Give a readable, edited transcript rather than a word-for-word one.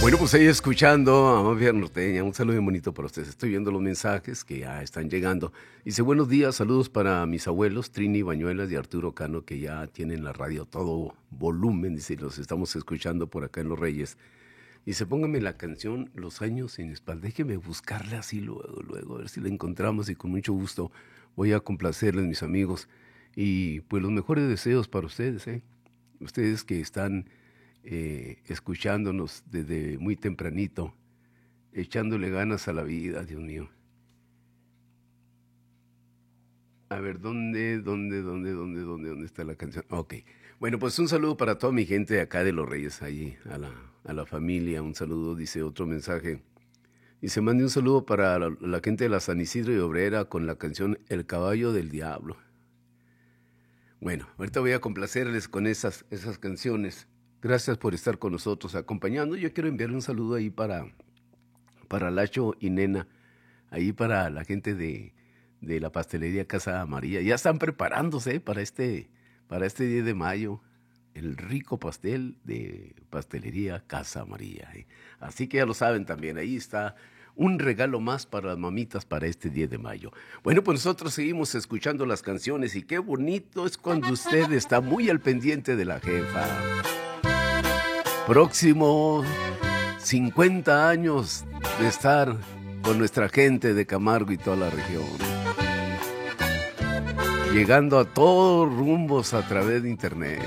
Bueno, pues ahí escuchando a Mafia Norteña, un saludo bien bonito para ustedes. Estoy viendo los mensajes que ya están llegando. Dice, buenos días, saludos para mis abuelos, Trini Bañuelas y Arturo Cano, que ya tienen la radio todo volumen. Dice, los estamos escuchando por acá en Los Reyes. Dice, póngame la canción Los años sin espalda. Déjeme buscarla así luego, a ver si la encontramos y con mucho gusto voy a complacerles, mis amigos. Y pues los mejores deseos para ustedes, ¿eh? Ustedes que están escuchándonos desde muy tempranito, echándole ganas a la vida, Dios mío. A ver, ¿dónde está la canción? Ok. Bueno, pues un saludo para toda mi gente de acá de Los Reyes, ahí, a la familia, un saludo, dice otro mensaje. Dice, mande un saludo para la gente de la San Isidro y Obrera con la canción El Caballo del Diablo. Bueno, ahorita voy a complacerles con esas canciones. Gracias por estar con nosotros acompañando. Yo quiero enviarle un saludo ahí para Lacho y Nena, ahí para la gente de la pastelería Casa María. Ya están preparándose para este 10 de mayo, el rico pastel de pastelería Casa María. Así que ya lo saben también, ahí está un regalo más para las mamitas para este 10 de mayo. Bueno, pues nosotros seguimos escuchando las canciones y qué bonito es cuando usted está muy al pendiente de la jefa. Próximo 50 años de estar con nuestra gente de Camargo y toda la región. Llegando a todos rumbos a través de internet.